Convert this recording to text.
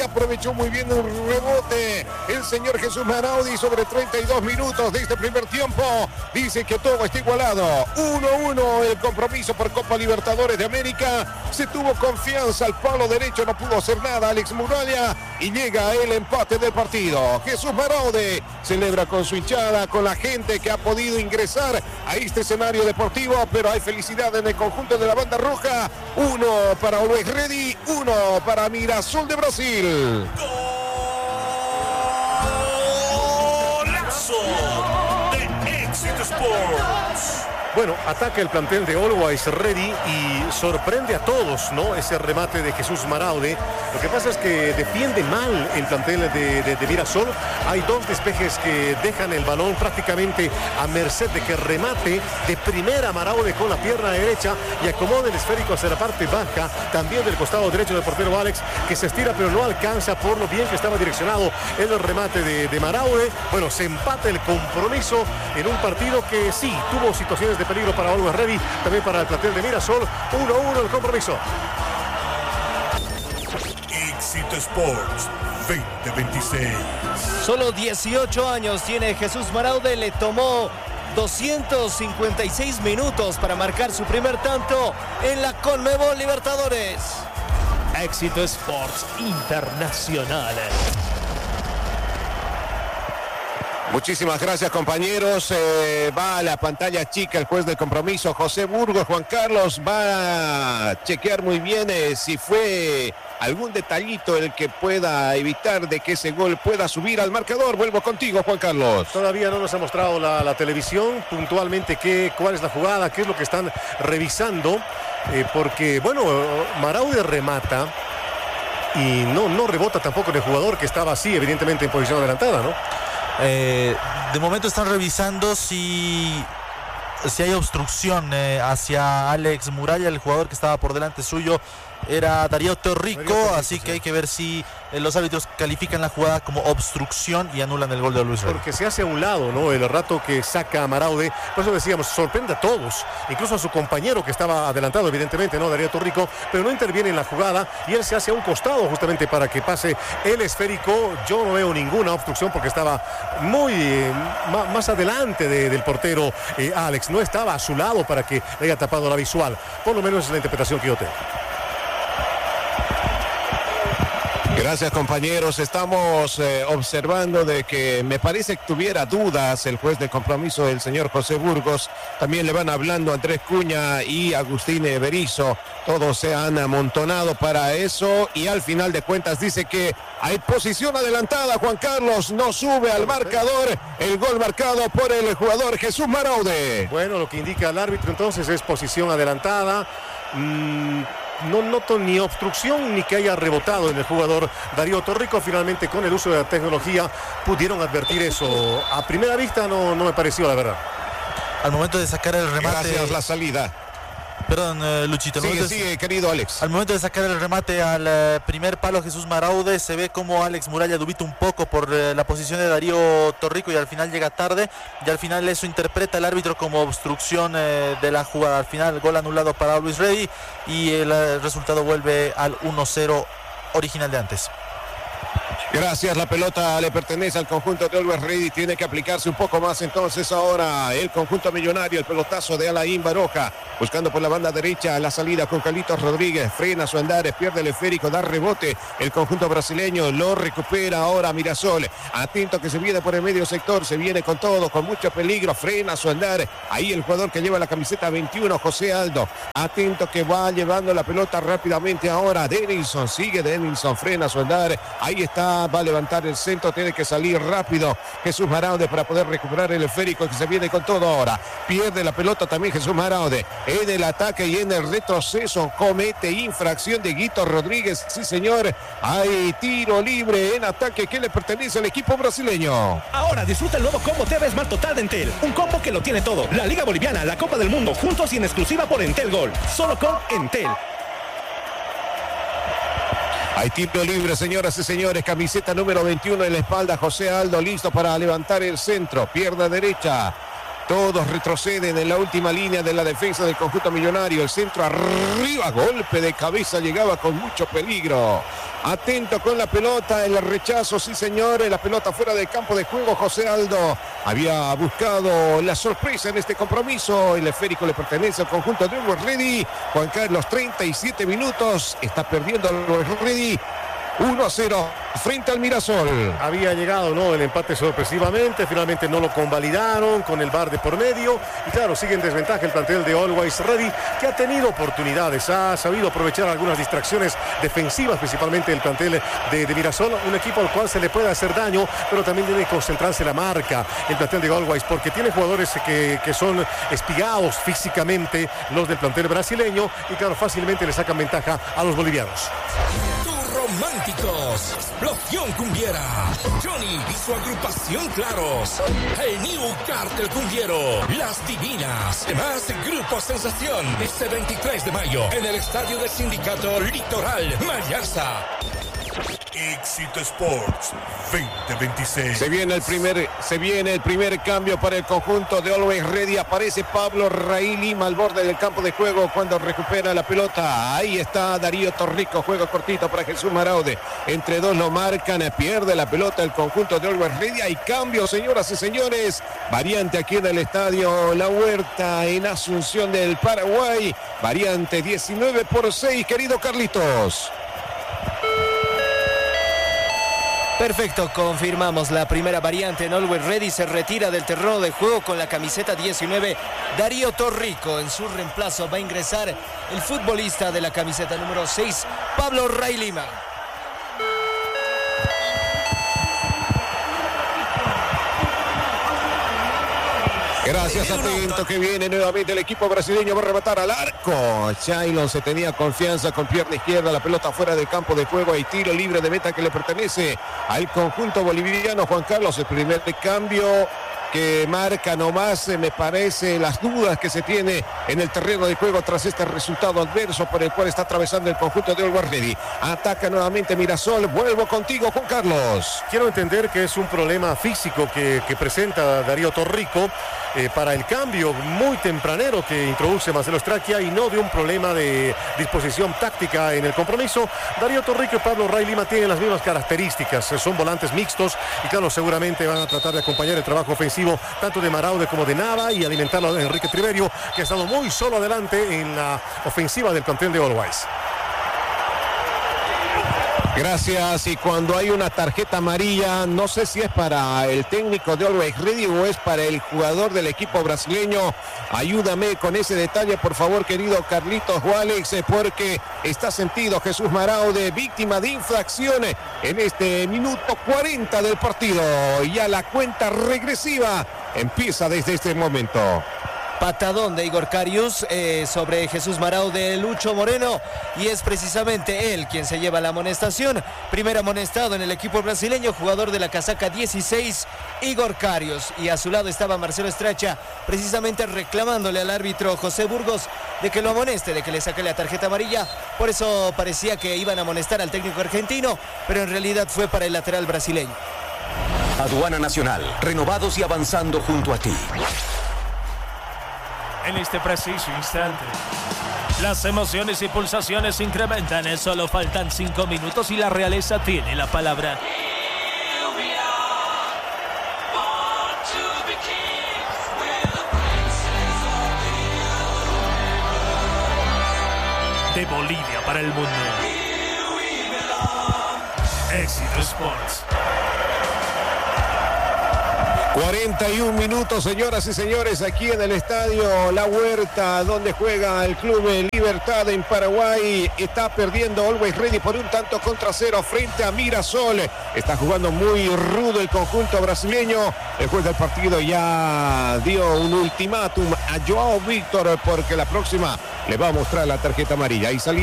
aprovechó muy bien un rebote el señor Jesús Maraude sobre 32 minutos de este primer tiempo. Dice que todo está igualado. 1-1 el compromiso por Copa Libertadores de América. Se tuvo confianza al palo derecho, no pudo hacer nada Alex Muralla y llega el empate del partido. Jesús Maraude celebra con su hinchada, con la gente que ha podido ingresar a este escenario deportivo, pero hay felicidad en el conjunto de la banda roja. 1 para Always Ready, 1 para Mirassol de Brasil. ¡Golazo de Éxito Sports! Bueno, ataca el plantel de Always Ready y sorprende a todos, ¿no? Ese remate de Jesús Maraude. Lo que pasa es que defiende mal el plantel de Mirassol. Hay dos despejes que dejan el balón prácticamente a merced de que remate de primera Maraude con la pierna derecha y acomoda el esférico hacia la parte baja, también del costado derecho del portero Alex, que se estira pero no alcanza por lo bien que estaba direccionado el remate de Maraude. Bueno, se empata el compromiso en un partido que sí tuvo situaciones de peligro para Always Ready, también para el plantel de Mirassol. 1-1 el compromiso. Éxito Sports 2026. Solo 18 años tiene Jesús Maraude, le tomó 256 minutos para marcar su primer tanto en la Conmebol Libertadores. Éxito Sports Internacional. Muchísimas gracias, compañeros. Va a la pantalla chica el juez del compromiso, José Burgos. Juan Carlos va a chequear muy bien si fue algún detallito el que pueda evitar de que ese gol pueda subir al marcador. Vuelvo contigo, Juan Carlos. Todavía no nos ha mostrado la televisión puntualmente cuál es la jugada, qué es lo que están revisando, porque, bueno, Maraude remata y no rebota tampoco en el jugador que estaba así, evidentemente en posición adelantada, ¿no? De momento están revisando si hay obstrucción hacia Alex Muralla, el jugador que estaba por delante suyo era Darío Torrico, así que hay que ver si los árbitros califican la jugada como obstrucción y anulan el gol de Luis Ready. Porque se hace a un lado, ¿no? El rato que saca a Maraude, por eso decíamos, sorprende a todos, incluso a su compañero que estaba adelantado, evidentemente, ¿no? Darío Torrico, pero no interviene en la jugada y él se hace a un costado justamente para que pase el esférico. Yo no veo ninguna obstrucción porque estaba muy más adelante del portero Alex, no estaba a su lado para que le haya tapado la visual, por lo menos es la interpretación que yo tengo. Gracias, compañeros. Estamos observando de que me parece que tuviera dudas el juez de compromiso, el señor José Burgos. También le van hablando a Andrés Cuña y Agustín Berizo. Todos se han amontonado para eso y al final de cuentas dice que hay posición adelantada. Juan Carlos, no sube al marcador el gol marcado por el jugador Jesús Maraude. Bueno, lo que indica el árbitro entonces es posición adelantada. No noto ni obstrucción ni que haya rebotado en el jugador Darío Torrico. Finalmente, con el uso de la tecnología pudieron advertir eso. A primera vista no me pareció, la verdad. Al momento de sacar el remate... Gracias, la salida. Perdón, Luchito. Sigue, querido Alex. Al momento de sacar el remate al primer palo Jesús Maraude, se ve como Alex Muralla dubita un poco por la posición de Darío Torrico y al final llega tarde. Y al final eso interpreta el árbitro como obstrucción de la jugada. Al final, gol anulado para Luis Ready y el resultado vuelve al 1-0 original de antes. Gracias, la pelota le pertenece al conjunto de Always Ready, tiene que aplicarse un poco más entonces ahora el conjunto millonario, el pelotazo de Alain Baroja, buscando por la banda derecha la salida con Carlitos Rodríguez, frena su andar, pierde el esférico, da rebote, el conjunto brasileño lo recupera ahora Mirassol, atento que se viene por el medio sector, se viene con todo, con mucho peligro, frena su andar, ahí el jugador que lleva la camiseta 21, José Aldo, atento que va llevando la pelota rápidamente ahora, Denilson, sigue Denilson, frena su andar, ahí está, va a levantar el centro, tiene que salir rápido Jesús Maraude para poder recuperar el esférico que se viene con todo ahora, pierde la pelota también Jesús Maraude, en el ataque y en el retroceso comete infracción de Guito Rodríguez, sí señor, hay tiro libre en ataque que le pertenece al equipo brasileño. Ahora disfruta el nuevo combo TV Smart Total de Entel, un combo que lo tiene todo, la Liga Boliviana, la Copa del Mundo, juntos y en exclusiva por Entel Gol, solo con Entel. Hay tiro libre, señoras y señores, camiseta número 21 en la espalda, José Aldo listo para levantar el centro, pierna derecha, Todos retroceden en la última línea de la defensa del conjunto millonario. El centro arriba, golpe de cabeza, llegaba con mucho peligro. Atento con la pelota, el rechazo, sí señor, la pelota fuera del campo de juego. José Aldo había buscado la sorpresa en este compromiso. El esférico le pertenece al conjunto de Always Ready. Juan Carlos, 37 minutos, está perdiendo Always Ready. 1-0 frente al Mirasol. Había llegado, ¿no?, el empate sorpresivamente, finalmente no lo convalidaron con el VAR de por medio y claro, sigue en desventaja el plantel de Always Ready, que ha tenido oportunidades, ha sabido aprovechar algunas distracciones defensivas, principalmente el plantel de Mirasol, un equipo al cual se le puede hacer daño, pero también debe concentrarse la marca el plantel de Always, porque tiene jugadores que son espigados físicamente, los del plantel brasileño, y claro, fácilmente le sacan ventaja a los bolivianos. Románticos, explosión cumbiera, Johnny y su agrupación Claros, el New Cartel Cumbiero, Las Divinas, además Grupo Sensación, este 23 de mayo en el Estadio del Sindicato Litoral Mayarza. Éxito Sports 2026. Se viene el primer cambio para el conjunto de Always Ready. Aparece Pablo Ray Lima al borde del campo de juego cuando recupera la pelota. Ahí está Darío Torrico, juego cortito para Jesús Maraude. Entre dos lo marcan, pierde la pelota el conjunto de Always Ready. Hay cambio, señoras y señores. Variante aquí en el estadio La Huerta en Asunción del Paraguay. Variante 19-6, querido Carlitos. Perfecto, confirmamos la primera variante en Always Ready. Se retira del terreno de juego con la camiseta 19 Darío Torrico. En su reemplazo va a ingresar el futbolista de la camiseta número 6, Pablo Ray Lima. Gracias, atento que viene nuevamente el equipo brasileño, va a rematar al arco. Shailon se tenía confianza con pierna izquierda, la pelota fuera del campo de juego. Hay tiro libre de meta que le pertenece al conjunto boliviano. Juan Carlos, el primer cambio que marca nomás, me parece, las dudas que se tiene en el terreno de juego tras este resultado adverso por el cual está atravesando el conjunto de Always Ready. Ataca nuevamente Mirasol. Vuelvo contigo, Juan Carlos. Quiero entender que es un problema físico que presenta Darío Torrico para el cambio muy tempranero que introduce Marcelo Straquia y no de un problema de disposición táctica en el compromiso. Darío Torrico y Pablo Ray Lima tienen las mismas características, son volantes mixtos y claro, seguramente van a tratar de acompañar el trabajo ofensivo tanto de Maraude como de Nava y alimentarlo de Enrique Triverio, que ha estado muy solo adelante en la ofensiva del plantel de Always. Gracias. Y cuando hay una tarjeta amarilla, no sé si es para el técnico de Always Ready o es para el jugador del equipo brasileño. Ayúdame con ese detalle, por favor, querido Carlitos Juárez, porque está sentido Jesús Maraude, víctima de infracciones en este minuto 40 del partido. Ya la cuenta regresiva empieza desde este momento. Patadón de Igor Karius sobre Jesús Maraude, Lucho Moreno, y es precisamente él quien se lleva la amonestación. Primer amonestado en el equipo brasileño, jugador de la casaca 16, Igor Karius, y a su lado estaba Marcelo Straquia, precisamente reclamándole al árbitro José Burgos de que lo amoneste, de que le saque la tarjeta amarilla. Por eso parecía que iban a amonestar al técnico argentino, pero en realidad fue para el lateral brasileño. Aduana Nacional, renovados y avanzando junto a ti. En este preciso instante, las emociones y pulsaciones se incrementan. Solo faltan 5 minutos y la realeza tiene la palabra. De Bolivia para el mundo. Éxito Sports. 41 minutos, señoras y señores, aquí en el estadio La Huerta, donde juega el Club Libertad en Paraguay. Está perdiendo Always Ready por 1-0 frente a Mirasol. Está jugando muy rudo el conjunto brasileño. El juez del partido ya dio un ultimátum a Joao Víctor porque la próxima le va a mostrar la tarjeta amarilla. Ahí salió